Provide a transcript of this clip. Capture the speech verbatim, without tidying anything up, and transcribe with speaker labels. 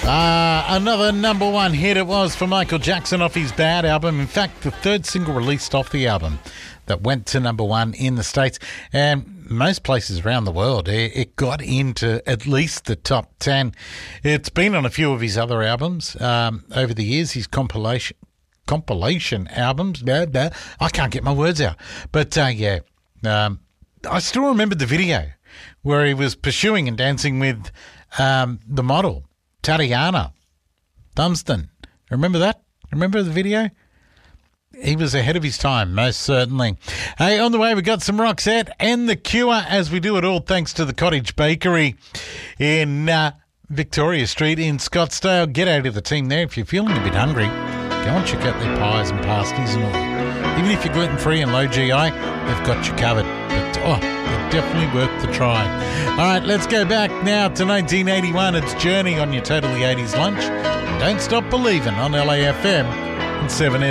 Speaker 1: Uh, another number one hit it was for Michael Jackson off his Bad album. In fact, the third single released off the album that went to number one in the States and most places around the world. It, it got into at least the top ten. It's been on a few of his other albums um, over the years, his compilation compilation albums. Blah, blah. I can't get my words out. But, uh, yeah, um, I still remember the video where he was pursuing and dancing with um, the model, Tatiana Dunstan. Remember that? Remember the video? He was ahead of his time, most certainly. Hey, on the way, we've got some Roxette and The Cure, as we do it all thanks to the Cottage Bakery in uh, Victoria Street in Scottsdale. Get out of the team there if you're feeling a bit hungry. Go and check out their pies and pasties and all. Even if you're gluten-free and low G I, they've got you covered. But, oh, they're definitely worth the try. All right, let's go back now to nineteen eighty-one. It's Journey on your Totally eighties lunch. And don't stop believing on L A F M and seven